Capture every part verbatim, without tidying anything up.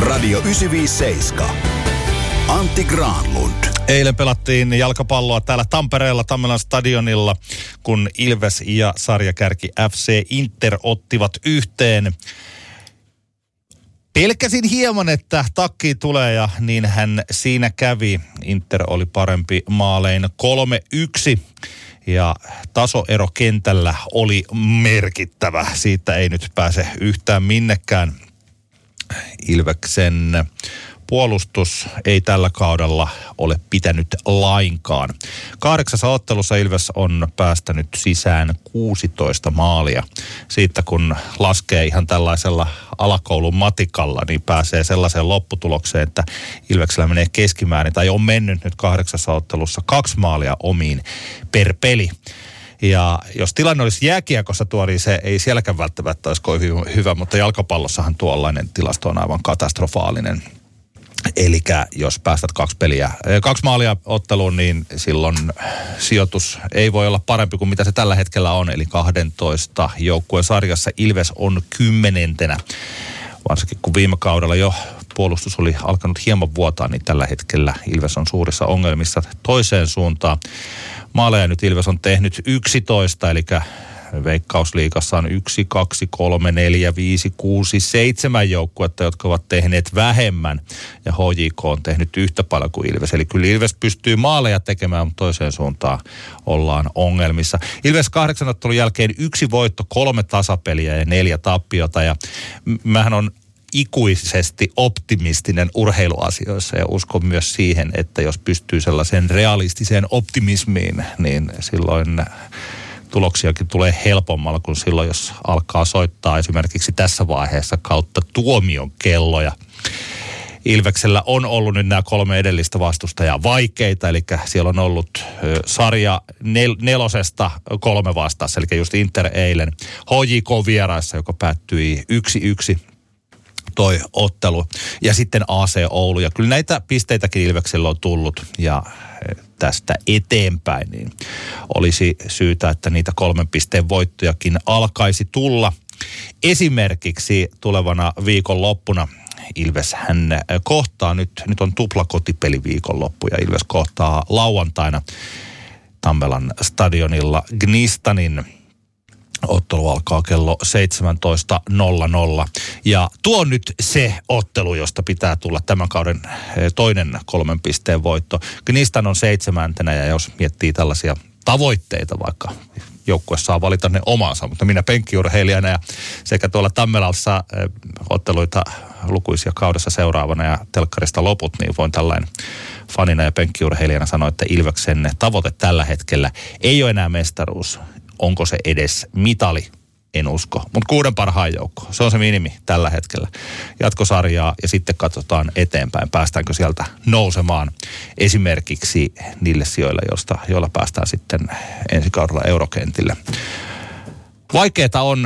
Radio yhdeksänsataaviisikymmentäseitsemän. Antti Granlund. Eilen pelattiin jalkapalloa täällä Tampereella Tammelan stadionilla, kun Ilves ja sarjakärki F C Inter ottivat yhteen. Pelkäsin hieman, että takki tulee ja niin hän siinä kävi. Inter oli parempi maalein kolme yksi ja tasoero kentällä oli merkittävä. Siitä ei nyt pääse yhtään minnekään. Ilveksen puolustus ei tällä kaudella ole pitänyt lainkaan. Kahdeksassa ottelussa Ilves on päästänyt sisään kuusitoista maalia. Siitä kun laskee ihan tällaisella alakoulun matikalla, niin pääsee sellaiseen lopputulokseen, että Ilveksellä menee keskimäärin, tai on mennyt nyt kahdeksassa ottelussa kaksi maalia omiin per peli. Ja jos tilanne olisi jääkiekossa tuo, niin se ei sielläkään välttämättä olisi kovin hyvä, mutta jalkapallossahan tuollainen tilasto on aivan katastrofaalinen. Eli jos päästät kaksi peliä, kaksi maalia otteluun, niin silloin sijoitus ei voi olla parempi kuin mitä se tällä hetkellä on. Eli kahdentoista joukkueen sarjassa Ilves on kymmenentenä. Varsinkin kun viime kaudella jo puolustus oli alkanut hieman vuotaa, niin tällä hetkellä Ilves on suurissa ongelmissa toiseen suuntaan. Maaleja nyt Ilves on tehnyt yksitoista, eli Veikkausliigassa on yksi, kaksi, kolme, neljä, viisi, kuusi, seitsemän joukkuetta, jotka ovat tehneet vähemmän. Ja H J K on tehnyt yhtä paljon kuin Ilves. Eli kyllä Ilves pystyy maaleja tekemään, mutta toiseen suuntaan ollaan ongelmissa. Ilves kahdeksan ottelun jälkeen yksi voitto, kolme tasapeliä ja neljä tappiota. Ja mähän on ikuisesti optimistinen urheiluasioissa ja uskon myös siihen, että jos pystyy sellaiseen realistiseen optimismiin, niin silloin tuloksiakin tulee helpommalla kuin silloin, jos alkaa soittaa esimerkiksi tässä vaiheessa kautta tuomion kelloja. Ilveksellä on ollut nyt nämä kolme edellistä vastustajaa vaikeita, eli siellä on ollut ö, sarja nel- nelosesta kolme vastassa, eli just Inter eilen H J K vieraissa, joka päättyi yksi yksi toi ottelu, ja sitten A C Oulu, ja kyllä näitä pisteitäkin Ilveksellä on tullut, ja tästä eteenpäin, niin olisi syytä, että niitä kolmen pisteen voittojakin alkaisi tulla. Esimerkiksi tulevana viikonloppuna Ilves hän kohtaa, nyt, nyt on tupla kotipeli viikonloppu, ja Ilves kohtaa lauantaina Tammelan stadionilla Gnistanin. Ottelu alkaa kello seitsemäntoista nolla nolla. Ja tuo on nyt se ottelu, josta pitää tulla tämän kauden toinen kolmen pisteen voitto. Gnistan on seitsemäntenä, ja jos miettii tällaisia tavoitteita, vaikka joukkue saa valita ne omansa, mutta minä penkkiurheilijana ja sekä tuolla Tammelassa otteluita lukuisia kaudessa seuraavana ja telkkarista loput, niin voin tällainen fanina ja penkkiurheilijana sanoa, että Ilveksen tavoite tällä hetkellä ei ole enää mestaruus. Onko se edes mitali? En usko. Mutta kuuden parhaan joukko. Se on se minimi tällä hetkellä. Jatkosarjaa ja sitten katsotaan eteenpäin. Päästäänkö sieltä nousemaan esimerkiksi niille sijoille, joista, joilla päästään sitten ensi kaudella eurokentille. Vaikeeta on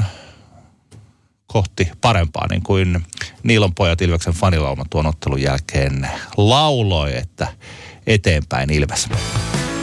kohti parempaa, niin kuin Niilon pojat Ilveksen fanilauma tuon ottelun jälkeen lauloi, että eteenpäin Ilves.